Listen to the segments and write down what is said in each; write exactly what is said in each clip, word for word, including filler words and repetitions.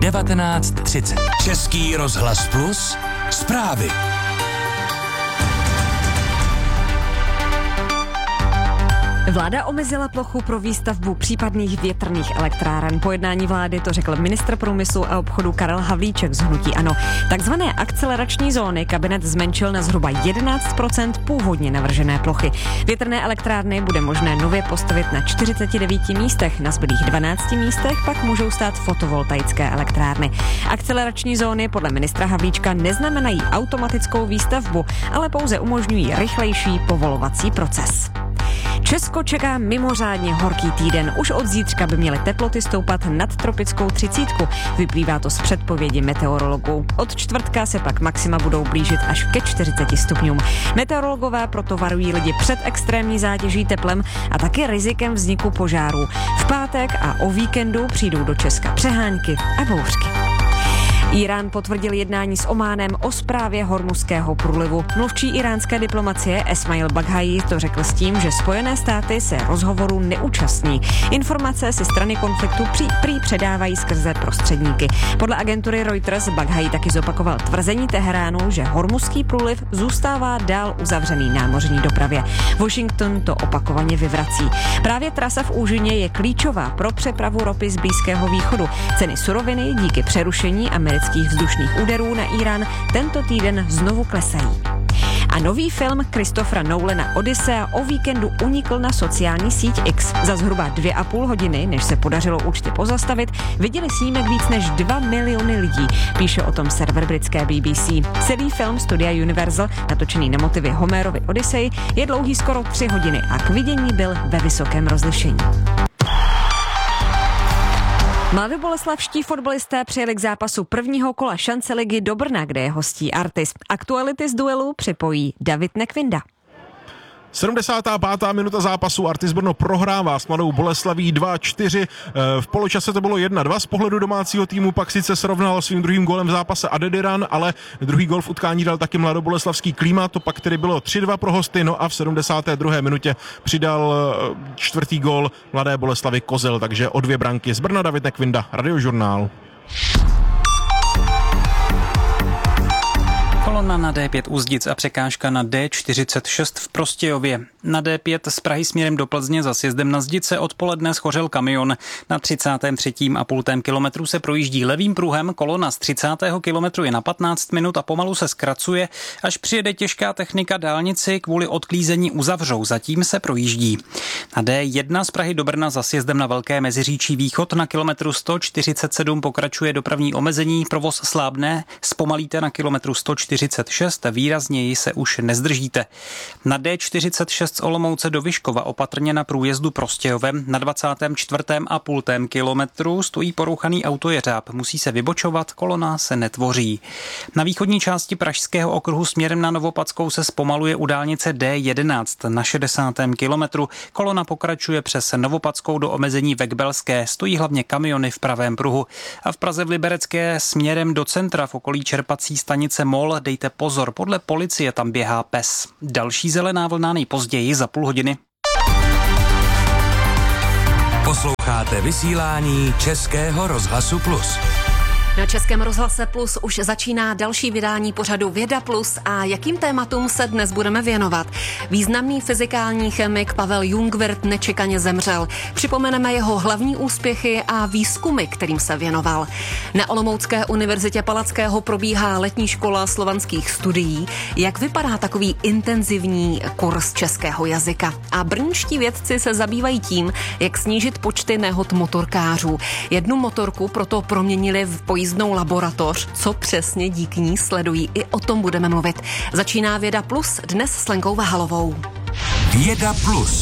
devatenáct třicet. Český rozhlas Plus, zprávy. Vláda omezila plochu pro výstavbu případných větrných elektráren. Po jednání vlády to řekl ministr průmyslu a obchodu Karel Havlíček z hnutí ANO. Takzvané akcelerační zóny kabinet zmenšil na zhruba jedenáct procent původně navržené plochy. Větrné elektrárny bude možné nově postavit na čtyřiceti devíti místech, na zbylých dvanácti místech pak můžou stát fotovoltaické elektrárny. Akcelerační zóny podle ministra Havlíčka neznamenají automatickou výstavbu, ale pouze umožňují rychlejší povolovací proces. Česko čeká mimořádně horký týden. Už od zítřka by měly teploty stoupat nad tropickou třicítku. Vyplývá to z předpovědi meteorologů. Od čtvrtka se pak maxima budou blížit až ke čtyřiceti stupňům. Meteorologové proto varují lidi před extrémní zátěží teplem a taky rizikem vzniku požárů. V pátek a o víkendu přijdou do Česka přehánky a bouřky. Irán potvrdil jednání s Ománem o správě Hormuzského průlivu. Mluvčí iránské diplomacie Esmail Baghaji to řekl s tím, že Spojené státy se rozhovoru neúčastní. Informace si strany konfliktu prý, prý předávají skrze prostředníky. Podle agentury Reuters Baghaji taky zopakoval tvrzení Teheránu, že Hormuzský průliv zůstává dál uzavřený námořní dopravě. Washington to opakovaně vyvrací. Právě trasa v úžině je klíčová pro přepravu ropy z Blízkého východu. Ceny suroviny díky přerušení amerických vzdušných úderů na Irán tento týden znovu klesají. A nový film Christophera Nolana Odyssea o víkendu unikl na sociální síť X. Za zhruba dvě a půl hodiny, než se podařilo účty pozastavit, viděli snímek víc než dva miliony lidí, píše o tom server britské B B C. Celý film studia Universal, natočený na motivy Homerovy Odyssey, je dlouhý skoro tři hodiny a k vidění byl ve vysokém rozlišení. Mladoboleslavští fotbalisté přijeli k zápasu prvního kola šance ligy do Brna, kde je hostí Artis. Aktuality z duelu připojí David Nekvinda. sedmdesátá pátá minuta zápasu. Artis Brno prohrává s Mladou Boleslaví dva čtyři. V poločase to bylo jedna dva. Z pohledu domácího týmu pak sice srovnal svým druhým gólem v zápase Adediran, ale druhý gól v utkání dal taky mladoboleslavský Klíma. To pak tedy bylo tři dva pro hosty. No a v sedmdesáté druhé minutě přidal čtvrtý gól Mladé Boleslavy Kozel. Takže o dvě branky z Brna David Nekvinda, Radiožurnál. Kolona na D pět Úzdic a překážka na D čtyřicet šest v Prostějově. Na D pět z Prahy směrem do Plzně za sjezdem na Zdice odpoledne schořel kamion. Na třicátém třetím a půltém kilometru se projíždí levým pruhem, kolona z třicátého kilometru je na patnáct minut a pomalu se zkracuje, až přijede těžká technika dálnici kvůli odklízení uzavřou, zatím se projíždí. Na D jedna z Prahy do Brna za sjezdem na Velké Meziříčí východ na kilometru sto čtyřicet sedm pokračuje dopravní omezení, provoz slábne, zpomalíte na kilometru sto čtyřicet šest, výrazněji se už nezdržíte. Na D čtyřicet šest z Olomouce do Vyškova opatrně na průjezdu Prostějovem na dvacátém čtvrtém a půltém kilometru stojí porouchaný autojeřáb, musí se vybočovat, kolona se netvoří. Na východní části Pražského okruhu směrem na Novopadskou se zpomaluje u dálnice D jedenáct na šedesátém kilometru, kolona pokračuje přes Novopadskou do omezení Vekbelské, stojí hlavně kamiony v pravém pruhu. A v Praze v Liberecké směrem do centra v okolí čerpací stanice Mol dejte pozor, podle policie tam běhá pes. Další zelená vlna nejpozději za půl hodiny. Posloucháte vysílání Českého rozhlasu Plus. Na Českém rozhlase Plus už začíná další vydání pořadu Věda Plus a jakým tématům se dnes budeme věnovat. Významný fyzikální chemik Pavel Jungwirth nečekaně zemřel. Připomeneme jeho hlavní úspěchy a výzkumy, kterým se věnoval. Na Olomoucké univerzitě Palackého probíhá letní škola slovanských studií. Jak vypadá takový intenzivní kurz českého jazyka? A brněnští vědci se zabývají tím, jak snížit počty nehod motorkářů. Jednu motorku proto proměnili v pojízdnou laboratoř. Co přesně díky ní sledují, i o tom budeme mluvit. Začíná Věda Plus dnes s Lenkou Vahalovou. Věda Plus.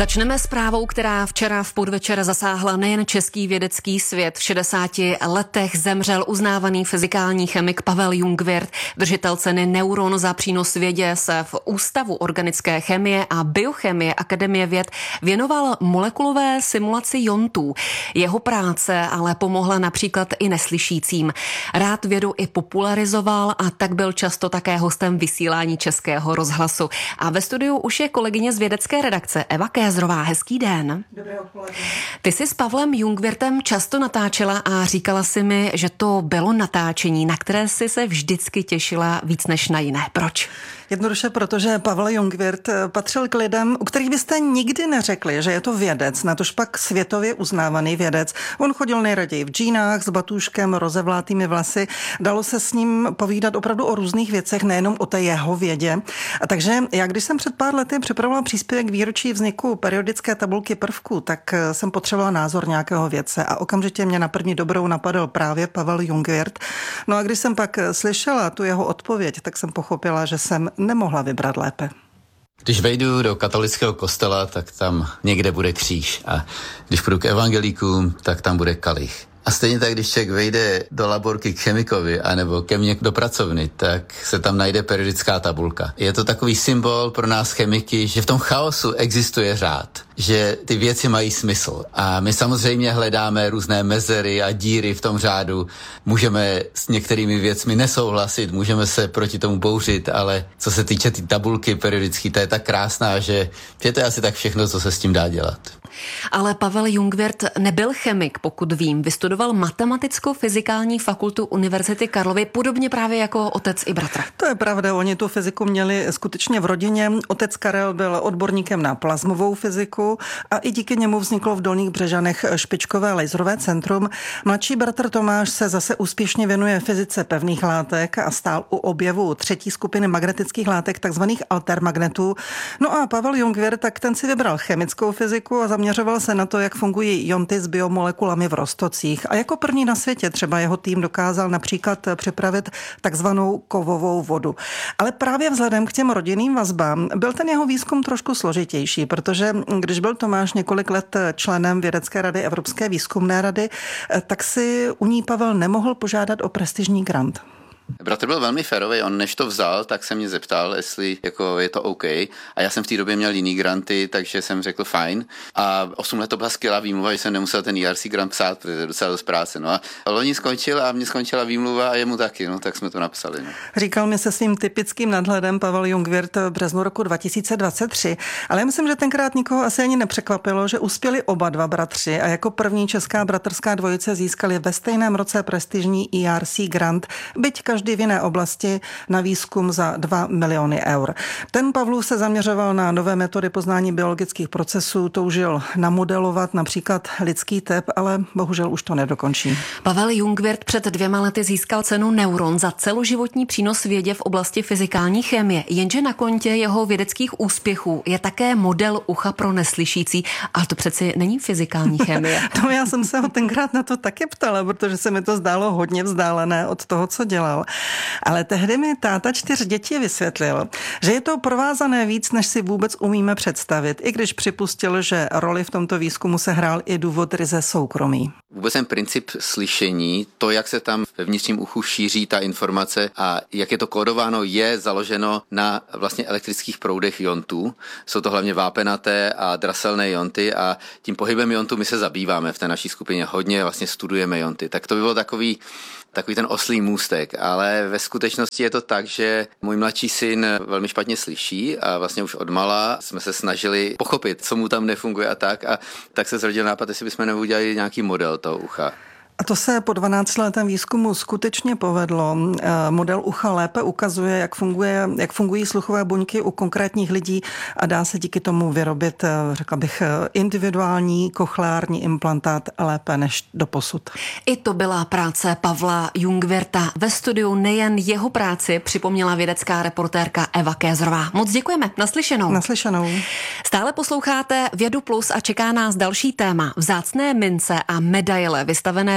Začneme zprávou, která včera v podvečer zasáhla nejen český vědecký svět. V šedesáti letech zemřel uznávaný fyzikální chemik Pavel Jungwirth. Držitel ceny Neuron za přínos vědě se v Ústavu organické chemie a biochemie Akademie věd věnoval molekulové simulaci iontů. Jeho práce ale pomohla například i neslyšícím. Rád vědu i popularizoval a tak byl často také hostem vysílání Českého rozhlasu. A ve studiu už je kolegyně z vědecké redakce Eva Kézrová. Hezký den. Dobré odpoledne. Ty jsi s Pavlem Jungwirthem často natáčela a říkala si mi, že to bylo natáčení, na které jsi se vždycky těšila víc než na jiné. Proč? Jednoduše, protože Pavel Jungwirth patřil k lidem, u kterých byste nikdy neřekli, že je to vědec, natož pak světově uznávaný vědec. On chodil nejraději v džínách s batůžkem, rozevlátými vlasy. Dalo se s ním povídat opravdu o různých věcech, nejenom o té jeho vědě. A takže já, když jsem před pár lety připravovala příspěvek k výročí vzniku periodické tabulky prvků, tak jsem potřebovala názor nějakého vědce a okamžitě mě na první dobrou napadl právě Pavel Jungwirth. No a když jsem pak slyšela tu jeho odpověď, tak jsem pochopila, že jsem nemohla vybrat lépe. Když vejdu do katolického kostela, tak tam někde bude kříž a když půjdu k evangelíkům, tak tam bude kalich. A stejně tak, když člověk vejde do laborky k chemikovi anebo ke mně do pracovny, tak se tam najde periodická tabulka. Je to takový symbol pro nás chemiky, že v tom chaosu existuje řád, že ty věci mají smysl. A my samozřejmě hledáme různé mezery a díry v tom řádu. Můžeme s některými věcmi nesouhlasit, můžeme se proti tomu bouřit, ale co se týče ty tabulky periodické, ta je tak krásná, že je to asi tak všechno, co se s tím dá dělat. Ale Pavel Jungwirth nebyl chemik, pokud vím. Vystudoval matematicko-fyzikální fakultu Univerzity Karlovy, podobně právě jako otec i bratr. To je pravda, oni tu fyziku měli skutečně v rodině. Otec Karel byl odborníkem na plazmovou fyziku a i díky němu vzniklo v Dolních Břežanech špičkové laserové centrum. Mladší bratr Tomáš se zase úspěšně věnuje fyzice pevných látek a stál u objevu třetí skupiny magnetických látek, takzvaných altermagnetů. No a Pavel Jungwirth, tak ten si vybral chemickou fyziku a zaměřoval se na to, jak fungují ionty s biomolekulami v roztocích. A jako první na světě třeba jeho tým dokázal například připravit takzvanou kovovou vodu. Ale právě vzhledem k těm rodinným vazbám byl ten jeho výzkum trošku složitější, protože když byl Tomáš několik let členem Vědecké rady Evropské výzkumné rady, tak si u ní Pavel nemohl požádat o prestižní grant. Bratr byl velmi férový, on než to vzal, tak se mě zeptal, jestli jako je to OK. A já jsem v té době měl jiný granty, takže jsem řekl fajn. A osm let to byla skvělá výmluva, že jsem nemusel ten E R C grant psát, protože je docela dost práce. No a loni skončil a mě skončila výmluva a jemu taky, no tak jsme to napsali. No. Říkal mi se svým typickým nadhledem Pavel Jungwirth v březnu roku dva tisíce dvacet tři, ale já myslím, že tenkrát nikoho asi ani nepřekvapilo, že uspěli oba dva bratři a jako první česká bratrská dvojice získali ve stejném roce prestižní E R C grant, byť každý v jiné oblasti, na výzkum za dva miliony eur. Ten Pavlův se zaměřoval na nové metody poznání biologických procesů, toužil namodelovat například lidský tep, ale bohužel už to nedokončí. Pavel Jungwirth před dvěma lety získal cenu Neuron za celoživotní přínos vědě v oblasti fyzikální chemie, jenže na kontě jeho vědeckých úspěchů je také model ucha pro neslyšící, ale to přeci není fyzikální chemie. To já jsem se ho tenkrát na to taky ptala, protože se mi to zdálo hodně vzdálené od toho, co dělal. Ale tehdy mi táta čtyř dětí vysvětlil, že je to provázané víc, než si vůbec umíme představit, i když připustil, že roli v tomto výzkumu se hrál i důvod ryze soukromí. Vůbec ten princip slyšení, to, jak se tam ve vnitřním uchu šíří ta informace a jak je to kódováno, je založeno na vlastně elektrických proudech iontů. Jsou to hlavně vápenaté a draselné ionty a tím pohybem iontů my se zabýváme v té naší skupině. Hodně vlastně studujeme ionty. Tak to by bylo takový takový ten oslý můstek, ale ve skutečnosti je to tak, že můj mladší syn velmi špatně slyší a vlastně už odmala jsme se snažili pochopit, co mu tam nefunguje a tak a tak se zrodil nápad, jestli bychom neudělali nějaký model toho ucha. A to se po dvanáctiletém výzkumu skutečně povedlo. Model ucha lépe ukazuje, jak, funguje, jak fungují sluchové buňky u konkrétních lidí a dá se díky tomu vyrobit, řekla bych, individuální kochleární implantát lépe než doposud. I to byla práce Pavla Jungwirtha. Ve studiu nejen jeho práci připomněla vědecká reportérka Eva Kézrová. Moc děkujeme. Naslyšenou. Naslyšenou. Stále posloucháte Vědu Plus a čeká nás další téma. Vzácné mince a medaile vystavené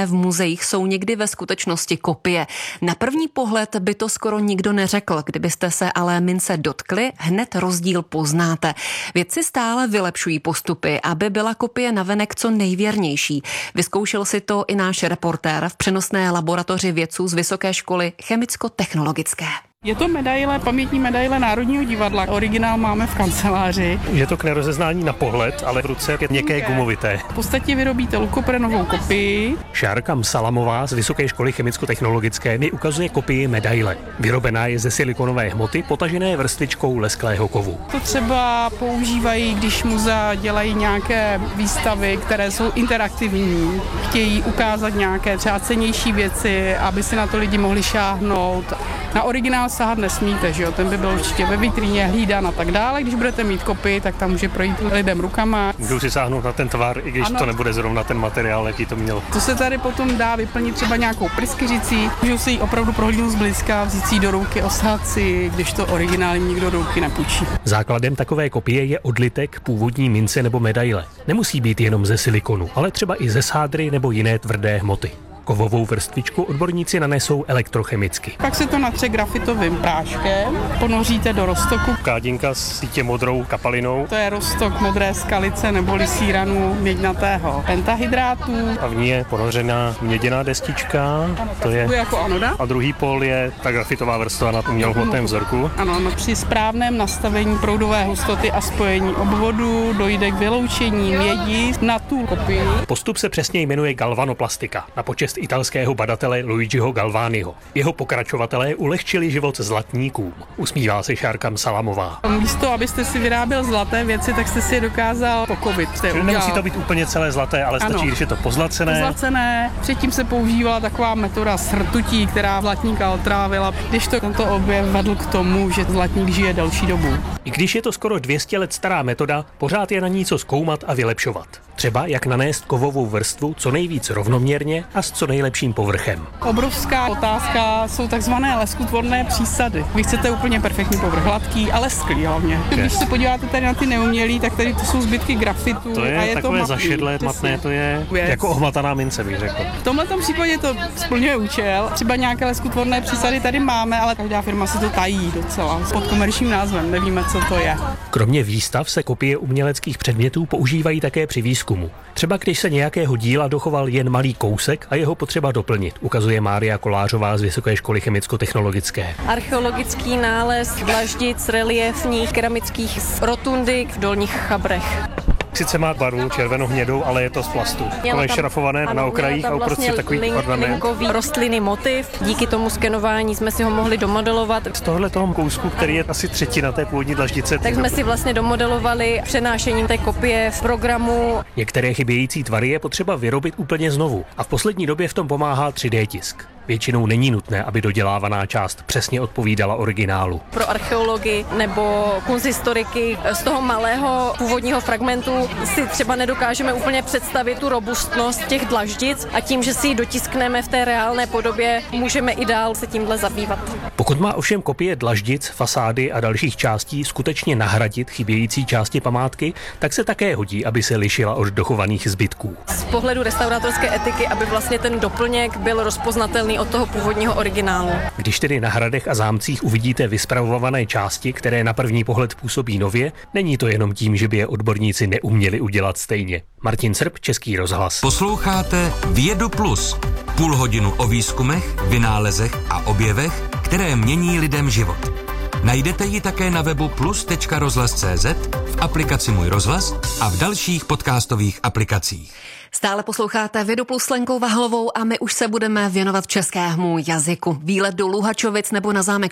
v muzeích jsou někdy ve skutečnosti kopie. Na první pohled by to skoro nikdo neřekl, kdybyste se ale mince dotkli, hned rozdíl poznáte. Vědci stále vylepšují postupy, aby byla kopie navenek co nejvěrnější. Vyzkoušel si to i náš reportér v přenosné laboratoři vědců z Vysoké školy chemicko-technologické. Je to medaile, pamětní medaile Národního divadla. Originál máme v kanceláři. Je to k nerozeznání na pohled, ale v ruce je měkké gumovité. V podstatě vyrobíte lukoprenovou kopii. Šárka Msalamová z Vysoké školy chemicko-technologické mi ukazuje kopii medaile. Vyrobená je ze silikonové hmoty, potažené vrstvičkou lesklého kovu. To třeba používají, když muzea dělají nějaké výstavy, které jsou interaktivní. Chtějí ukázat nějaké třeba cennější věci, aby si na to lidi mohli šáhnout. Na originál sahat nesmíte, že jo? Ten by byl určitě ve vitríně hlídan a tak dále. Když budete mít kopii, tak tam může projít lidem rukama. Můžu si sáhnout na ten tvar, i když ano. To nebude zrovna ten materiál, jaký to měl. To se tady potom dá vyplnit třeba nějakou pryskyřicí. Můžou si ji opravdu prohlídnout zblízka, vzít si ji do ruky, osát si, když to originál nikdo do ruky nepůjčí. Základem takové kopie je odlitek původní mince nebo medaile. Nemusí být jenom ze silikonu, ale třeba i ze sádry nebo jiné tvrdé hmoty. Kovovou vrstvičku odborníci nanesou elektrochemicky. Pak se to natře grafitovým práškem, ponoříte do roztoku. Kádinka s sítě modrou kapalinou. To je roztok modré skalice neboli síranu měďnatého pentahydrátu. A v ní je ponořená měděná destička. Ano, to je jako anoda. A druhý pól je ta grafitová vrstva na umělohmotném vzorku. Ano, ano, při správném nastavení proudové hustoty a spojení obvodu dojde k vyloučení mědi na tu kopii. Postup se přesně jmenuje galvanoplastika, na počest italského badatele Luigiho Galvaniho. Jeho pokračovatelé ulehčili život zlatníkům. Usmívá se Šárka Msalamová. Místo, abyste si vyráběl zlaté věci, tak jste si je dokázal pokovit. Nemusí to být úplně celé zlaté, ale stačí, ano. Když je to pozlacené. Pozlacené. Předtím se používala taková metoda srtutí, která zlatníka otrávila, když to tento objev vedl k tomu, že zlatník žije delší dobu. I když je to skoro dvě stě let stará metoda, pořád je na ní co zkoumat a vylepšovat. Třeba jak nanést kovovou vrstvu co nejvíc rovnoměrně a s co nejlepším povrchem. Obrovská otázka jsou takzvané leskutvorné přísady. Vy chcete úplně perfektní povrch, hladký a lesklý hlavně. Yes. Když se podíváte tady na ty neumělý, tak tady to jsou zbytky grafitu. To je, a je takové to zašedlé, matné, to je yes. Jako ohmataná mince, bych řekl. V tomhletom případě to splňuje účel. Třeba nějaké leskutvorné přísady tady máme, ale každá firma si to tají docela. Pod komerčním názvem, nevíme, co to je. Kromě výstav se kopie uměleckých předmětů používají také při výzkumu. Třeba když se nějakého díla dochoval jen malý kousek a jeho potřeba doplnit, ukazuje Mária Kolářová z Vysoké školy chemicko-technologické. Archeologický nález dlaždic reliefních keramických rotundy v Dolních Chabrech. Sice má barvu červeno-hnědou, ale je to z plastu. To je šrafované na okrajích a uprostřed takový link, ornament. Rostlinný motiv. Díky tomu skenování jsme si ho mohli domodelovat. Z tohle toho kousku, který je asi třetina té původní dlaždice. Tak jsme si vlastně domodelovali přenášením té kopie v programu. Některé chybějící tvary je potřeba vyrobit úplně znovu a v poslední době v tom pomáhá tři dé tisk. Většinou není nutné, aby dodělávaná část přesně odpovídala originálu. Pro archeology nebo kunsthistoriky z toho malého původního fragmentu si třeba nedokážeme úplně představit tu robustnost těch dlaždic a tím, že si ji dotiskneme v té reálné podobě, můžeme i dál se tímhle zabývat. Pokud má ovšem kopie dlaždic, fasády a dalších částí skutečně nahradit chybějící části památky, tak se také hodí, aby se lišila od dochovaných zbytků. Z pohledu restaurátorské etiky, aby vlastně ten doplněk byl rozpoznatelný od toho původního originálu. Když tedy na hradech a zámcích uvidíte vyspravované části, které na první pohled působí nově, není to jenom tím, že by je odborníci neuměli udělat stejně. Martin Srb, Český rozhlas. Posloucháte Vědu Plus. Půl hodinu o výzkumech, vynálezech a objevech, které mění lidem život. Najdete ji také na webu plus tečka rozhlas tečka cé zet, v aplikaci Můj rozhlas a v dalších podcastových aplikacích. Stále posloucháte Vědu Plus s Lenkou Vahlovou a my už se budeme věnovat českému jazyku. Výlet do Luhačovic nebo na zámek